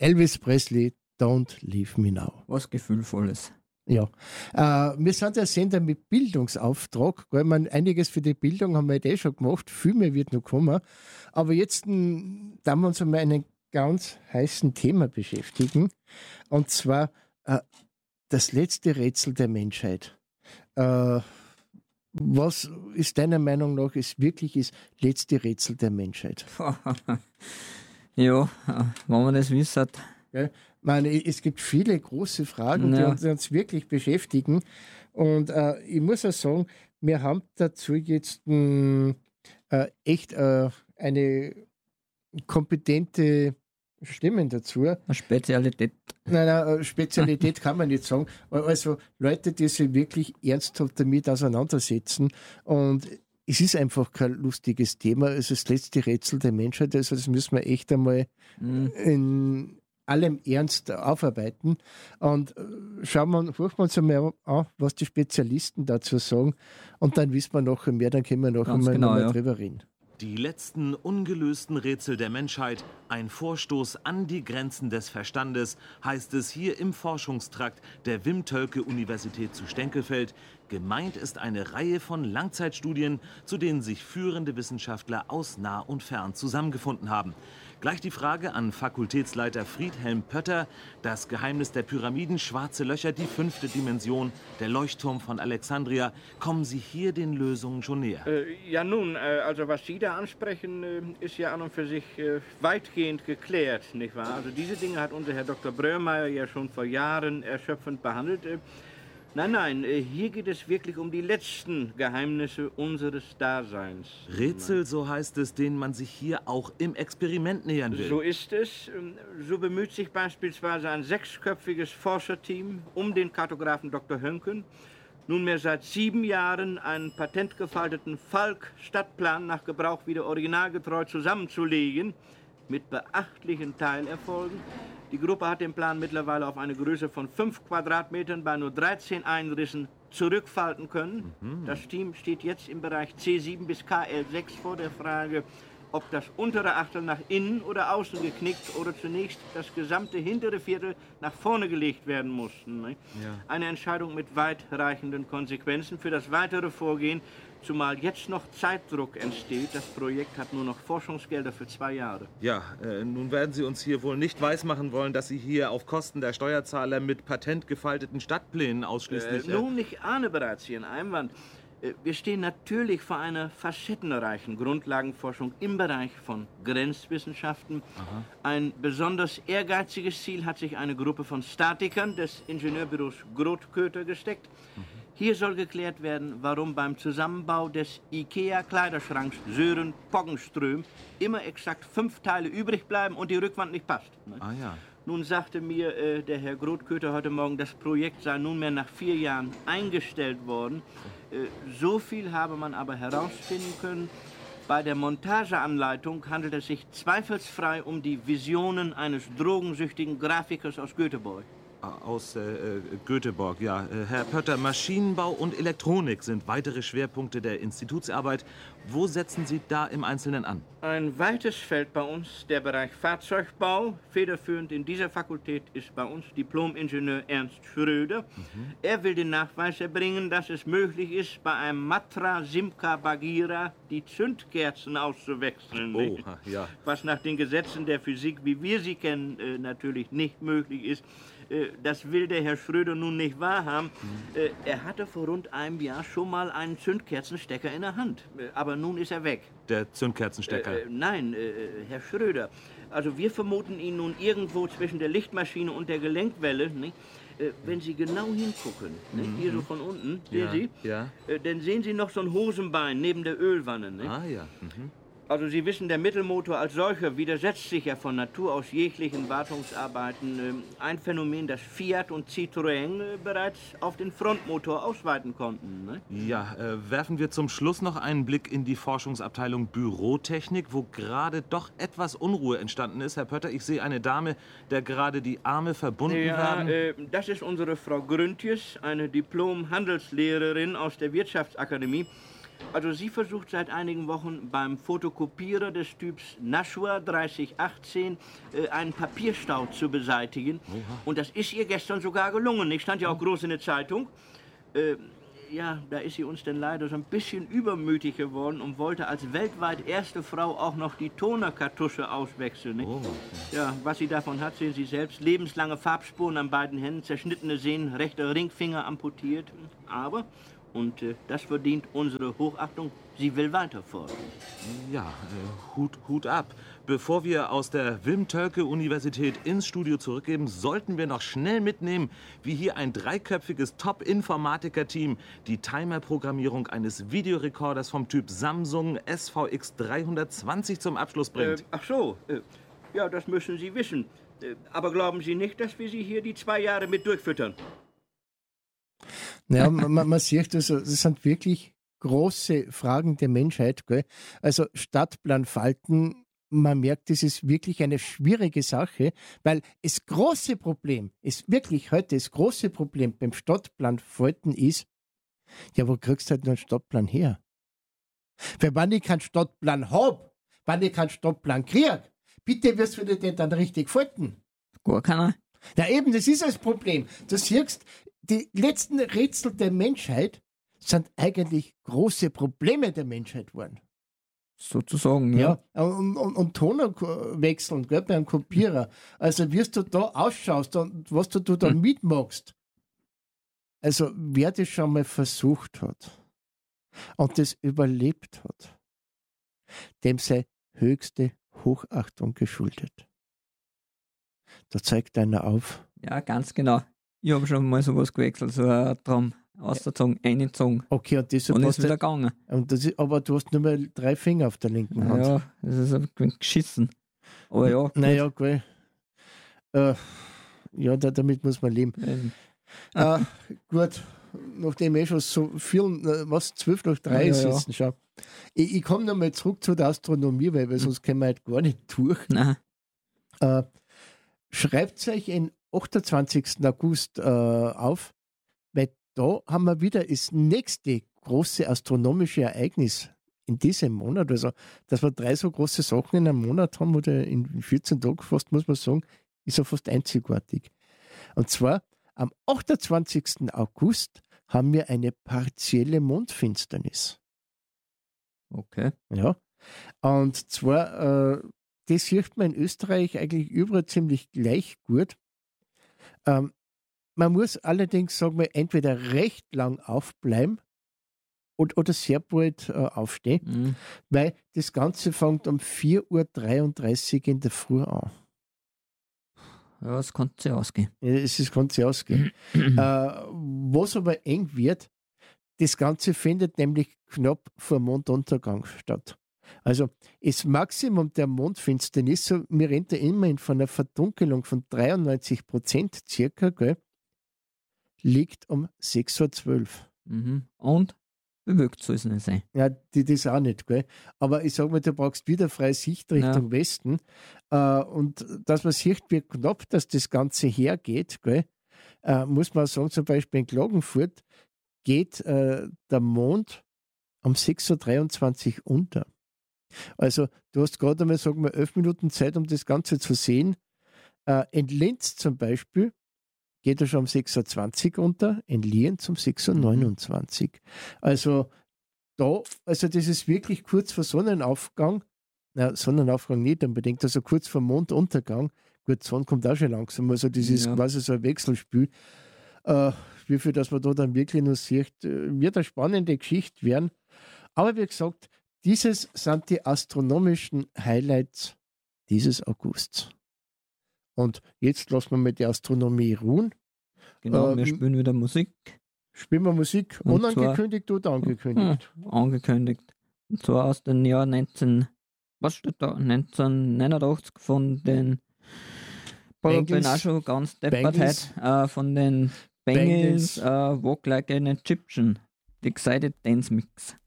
Elvis Presley, Don't Leave Me Now. Was Gefühlvolles. Ja, wir sind ein Sender mit Bildungsauftrag. Ich meine, einiges für die Bildung haben wir jetzt schon gemacht, viel mehr wird noch kommen. Aber jetzt da wir uns einmal einem ganz heißen Thema beschäftigen, und zwar das letzte Rätsel der Menschheit. Was ist deiner Meinung nach wirklich das letzte Rätsel der Menschheit? Ja, wenn man das wissen. Ja, ich meine, es gibt viele große Fragen, die uns wirklich beschäftigen. Und ich muss auch sagen, wir haben dazu jetzt echt eine kompetente Stimme dazu. Eine Spezialität. Nein, Spezialität kann man nicht sagen. Also Leute, die sich wirklich ernsthaft damit auseinandersetzen. Und es ist einfach kein lustiges Thema. Es ist das letzte Rätsel der Menschheit. Also das müssen wir echt einmal in allem Ernst aufarbeiten. Und hören wir uns einmal an, was die Spezialisten dazu sagen. Und dann wissen wir nachher mehr, dann können wir nachher mal drüber reden. Die letzten ungelösten Rätsel der Menschheit, ein Vorstoß an die Grenzen des Verstandes, heißt es hier im Forschungstrakt der Wim-Tölke-Universität zu Stenkelfeld. Gemeint ist eine Reihe von Langzeitstudien, zu denen sich führende Wissenschaftler aus nah und fern zusammengefunden haben. Gleich die Frage an Fakultätsleiter Friedhelm Pötter. Das Geheimnis der Pyramiden, schwarze Löcher, die 5. Dimension, der Leuchtturm von Alexandria. Kommen Sie hier den Lösungen schon näher? Also was Sie da ansprechen, ist ja an und für sich weitgehend geklärt, nicht wahr? Also diese Dinge hat unser Herr Dr. Bröhrmeier ja schon vor Jahren erschöpfend behandelt. Nein, hier geht es wirklich um die letzten Geheimnisse unseres Daseins. Rätsel, so heißt es, denen man sich hier auch im Experiment nähern will. So ist es. So bemüht sich beispielsweise ein 6-köpfiges Forscherteam um den Kartografen Dr. Hönken, nunmehr seit 7 Jahren einen patentgefalteten Falk-Stadtplan nach Gebrauch wieder originalgetreu zusammenzulegen, mit beachtlichen Teilerfolgen. Die Gruppe hat den Plan mittlerweile auf eine Größe von 5 Quadratmetern bei nur 13 Einrissen zurückfalten können. Das Team steht jetzt im Bereich C7 bis KL6 vor der Frage, ob das untere Achtel nach innen oder außen geknickt oder zunächst das gesamte hintere Viertel nach vorne gelegt werden muss. Ja. Eine Entscheidung mit weitreichenden Konsequenzen für das weitere Vorgehen, zumal jetzt noch Zeitdruck entsteht. Das Projekt hat nur noch Forschungsgelder für 2 Jahre. Ja, nun werden Sie uns hier wohl nicht weismachen wollen, dass Sie hier auf Kosten der Steuerzahler mit patentgefalteten Stadtplänen ausschließlich... Nun, ich ahne bereits Ihren Einwand. Wir stehen natürlich vor einer facettenreichen Grundlagenforschung im Bereich von Grenzwissenschaften. Aha. Ein besonders ehrgeiziges Ziel hat sich eine Gruppe von Statikern des Ingenieurbüros Groth-Köter gesteckt. Hier soll geklärt werden, warum beim Zusammenbau des IKEA-Kleiderschranks Sören Poggenström immer exakt 5 Teile übrig bleiben und die Rückwand nicht passt. Ah ja. Nun sagte mir der Herr Groth-Köter heute Morgen, das Projekt sei nunmehr nach 4 Jahren eingestellt worden. So viel habe man aber herausfinden können. Bei der Montageanleitung handelt es sich zweifelsfrei um die Visionen eines drogensüchtigen Grafikers aus Göteborg. Aus Göteborg, ja. Herr Pötter, Maschinenbau und Elektronik sind weitere Schwerpunkte der Institutsarbeit. Wo setzen Sie da im Einzelnen an? Ein weites Feld bei uns, der Bereich Fahrzeugbau. Federführend in dieser Fakultät ist bei uns Diplom-Ingenieur Ernst Schröder. Er will den Nachweis erbringen, dass es möglich ist, bei einem Matra Simca Bagheera die Zündkerzen auszuwechseln. Oh, ja. Was nach den Gesetzen der Physik, wie wir sie kennen, natürlich nicht möglich ist. Das will der Herr Schröder nun nicht wahrhaben. Er hatte vor rund einem Jahr schon mal einen Zündkerzenstecker in der Hand. Aber nun ist er weg. Der Zündkerzenstecker? Nein, Herr Schröder. Also wir vermuten ihn nun irgendwo zwischen der Lichtmaschine und der Gelenkwelle. Nicht? Wenn Sie genau hingucken, nicht? Hier so von unten, sehen Sie, dann sehen Sie noch so ein Hosenbein neben der Ölwanne. Nicht? Ah ja. Also Sie wissen, der Mittelmotor als solcher widersetzt sich ja von Natur aus jeglichen Wartungsarbeiten. Ein Phänomen, das Fiat und Citroën bereits auf den Frontmotor ausweiten konnten. Ne? Ja, werfen wir zum Schluss noch einen Blick in die Forschungsabteilung Bürotechnik, wo gerade doch etwas Unruhe entstanden ist. Herr Pötter, ich sehe eine Dame, der gerade die Arme verbunden werden. Das ist unsere Frau Grüntjes, eine Diplom-Handelslehrerin aus der Wirtschaftsakademie. Also sie versucht seit einigen Wochen beim Fotokopierer des Typs Nashua 3018 einen Papierstau zu beseitigen. Und das ist ihr gestern sogar gelungen. Ich stand ja auch groß in der Zeitung. Ja, da ist sie uns denn leider so ein bisschen übermütig geworden und wollte als weltweit erste Frau auch noch die Tonerkartusche auswechseln. Nicht? Ja, was sie davon hat, sehen Sie selbst. Lebenslange Farbspuren an beiden Händen, zerschnittene Sehnen, rechter Ringfinger amputiert. Aber, und das verdient unsere Hochachtung, sie will weiter forschen. Ja, Hut ab. Bevor wir aus der Wim-Tölke-Universität ins Studio zurückgeben, sollten wir noch schnell mitnehmen, wie hier ein dreiköpfiges Top-Informatiker-Team die Timer-Programmierung eines Videorekorders vom Typ Samsung SVX 320 zum Abschluss bringt. Ach so, ja, das müssen Sie wissen. Aber glauben Sie nicht, dass wir Sie hier die 2 Jahre mit durchfüttern? Ja, man sieht, also, das sind wirklich große Fragen der Menschheit. Gell? Also Stadtplanfalten, man merkt, das ist wirklich eine schwierige Sache, weil das große Problem ist wirklich heute, das große Problem beim Stadtplanfalten ist, ja, wo kriegst du halt noch einen Stadtplan her? Weil wenn ich keinen Stadtplan habe, wenn ich keinen Stadtplan kriege, bitte wirst du dir den dann richtig falten. Gar keiner. Ja eben, das ist das Problem. Du siehst, die letzten Rätsel der Menschheit sind eigentlich große Probleme der Menschheit geworden. Sozusagen, ja. Ja, und Toner wechseln, gell, beim Kopierer. Also, wie du da ausschaust und was du da mitmachst. Also, wer das schon mal versucht hat und das überlebt hat, dem sei höchste Hochachtung geschuldet. Da zeigt einer auf. Ja, ganz genau. Ich habe schon mal sowas gewechselt, so ein Traum ausgezogen, eingezogen. Okay, und das Und ist wieder gegangen. Und das ist, aber du hast nur mal 3 Finger auf der linken Hand. Ja, das ist ein wenig geschissen. Aber ja. Naja, gut. Ja, damit muss man leben. Gut, nachdem schon so viel, 12 nach 3 ist jetzt schon. Ich komme nochmal zurück zu der Astronomie, weil sonst können wir halt gar nicht durch. Nein. Schreibt euch den 28. August auf, weil da haben wir wieder das nächste große astronomische Ereignis in diesem Monat. Also, dass wir 3 so große Sachen in einem Monat haben oder in 14 Tagen fast, muss man sagen, ist ja fast einzigartig. Und zwar am 28. August haben wir eine partielle Mondfinsternis. Okay. Ja. Und zwar, das sieht man in Österreich eigentlich überall ziemlich gleich gut. Man muss allerdings, sagen wir, entweder recht lang aufbleiben oder sehr bald aufstehen, weil das Ganze fängt um 4:33 Uhr in der Früh an. Ja, es kann sich ausgehen. Es kann sich ausgehen. Was aber eng wird, das Ganze findet nämlich knapp vor Monduntergang statt. Also das Maximum der Mondfinsternis, so, wir reden da immerhin von einer Verdunkelung von 93% circa, gell, liegt um 6:12 Uhr. Und bewölkt soll es nicht sein. Ja, das auch nicht, gell. Aber ich sage mal, du brauchst wieder freie Sicht Richtung Westen. Und dass man sieht, wie knapp dass das Ganze hergeht, gell, muss man sagen, zum Beispiel in Klagenfurt geht der Mond um 6:23 Uhr unter. Also du hast gerade einmal, sagen wir, 11 Minuten Zeit, um das Ganze zu sehen. In Linz zum Beispiel geht er schon um 6:20 Uhr unter, in Lienz um 6:29 Uhr. Also das ist wirklich kurz vor Sonnenaufgang. Na, Sonnenaufgang nicht unbedingt, also kurz vor Monduntergang. Gut, Sonne kommt auch schon langsam, also das ist quasi so ein Wechselspiel. Wie viel, dass man da dann wirklich noch sieht, wird eine spannende Geschichte werden. Aber wie gesagt, dieses sind die astronomischen Highlights dieses Augusts. Und jetzt lassen wir mal die Astronomie ruhen. Genau, wir spielen wieder Musik. Spielen wir Musik, Und unangekündigt oder angekündigt? Angekündigt. Und zwar aus dem Jahr 1989 von den bin auch schon ganz deppert heute, von den Bengals, Walk Like an Egyptian, The Excited Dance Mix.